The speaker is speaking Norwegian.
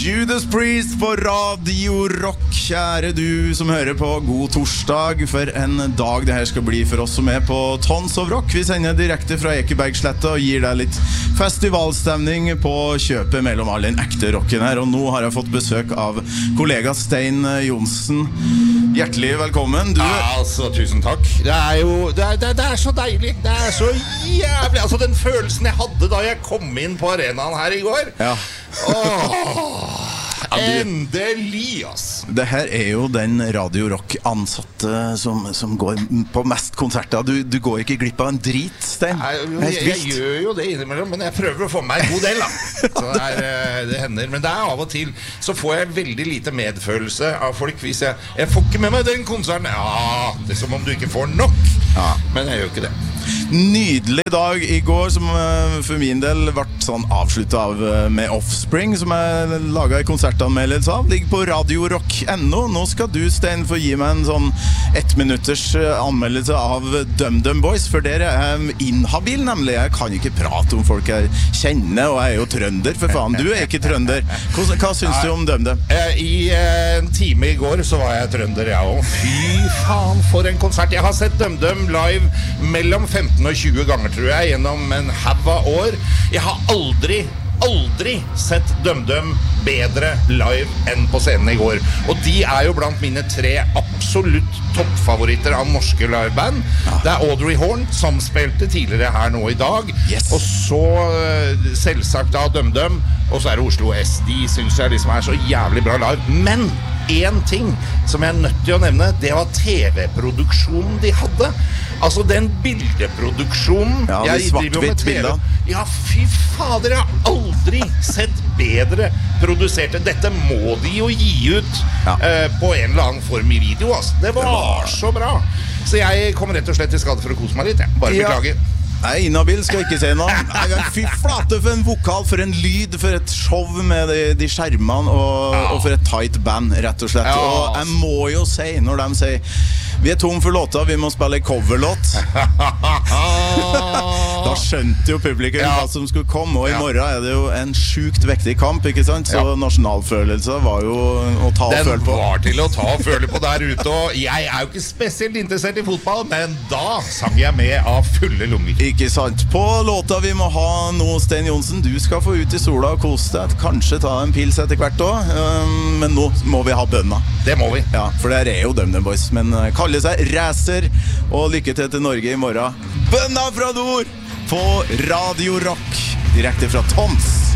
Judas Priest på Radio Rock. Kjære du som hører på, god torsdag. For en dag det her skal bli for oss som er på Tons of Rock. Vi sender direkte fra Ekebergsletta og gir deg litt festivalstemning på kjøpet mellom all den ekte rocken her. Og nå har jeg fått besøk av kollega Stein Johnsen. Hjertelig velkommen. Tusen takk. Det er så deilig. Det er så jævlig. Altså den følelsen jeg hadde da jeg kom inn på arenaen her i går. Ja. Endelig, ass. Det her er jo den Radio Rock-ansatte som går på mest konserter. Du går ikke glipp av en drit, Stein. Jeg gjør jo det innimellom, men jeg prøver å få meg en god del da. Så det hender. Men det er av og til så får jeg veldig lite medfølelse av folk hvis jeg får ikke med meg den konserten. Ja, det er som om du ikke får nok. Ja. Men jeg gjør ikke det. Nydelig dag i går som for min del ble sånn avsluttet av med Offspring, som jeg laget i konsertanmeldelse av. Ligger på radiorock.no. Nå skal du, Stein, få gi meg en sånn 1 minutters anmeldelse av DumDum Boys, for dere er inhabil nemlig. Jeg kan ikke prate om folk jeg kjenner, og jeg er jo trønder, for faen. Du er ikke trønder. Hva synes du om DumDum? I en time i går så var jeg trønder, ja, og fy faen for en konsert. Jeg har sett DumDum live mellom 15 og 20 ganger, tror jeg, gjennom en hav av år. Jeg har aldri sett DumDum bedre live enn på scenen i går. Og de er jo blant mine 3 absolutt toppfavoritter av norske liveband. Det er Audrey Horne, som spilte tidligere her nå i dag. Yes. Og så selvsagt da DumDum, og så er det Oslo S. De synes jeg liksom er så jævlig bra live. Men en ting som jeg er nødt til å nevne, det var TV-produksjonen de hadde. Altså den bildeproduksjonen. Ja, de svart-hvitt bilder. Ja, fy fader, jeg har aldri sett bedre produserte. Dette må de jo gi ut på en eller annen form i video, altså. Det var så bra. Så jeg kom rett og slett til skade for å kose meg litt. Bare beklager. Nei, inhabil skal ikke si noe. Fy flate for en vokal, for en lyd, for et show med de skjermene og for et tight band, rett og slett. Og jeg må jo si, når de sier vi er tom for låter, vi må spille coverlåt, da skjønte jo publikum hva som skulle komme. Og i morgen er det jo en sjukt vektig kamp, ikke sant? Så nasjonalfølelse var jo å ta og føle på. Den var til å ta og føle på der ute. Og jeg er jo ikke spesielt interessert i fotball, men da sang jeg med av fulle lunger. Ikke sant? På låta vi må ha nå, Stein Johnsen, du skal få ut i sola og kose deg, kanskje ta en pils etter hvert også, men nå må vi ha bønna. Det må vi. Ja, for det er jo DumDum Boys, men kaller seg Racer, og lykke til Norge i morgen. Bønna fra nord på Radio Rock, direkte fra Tons.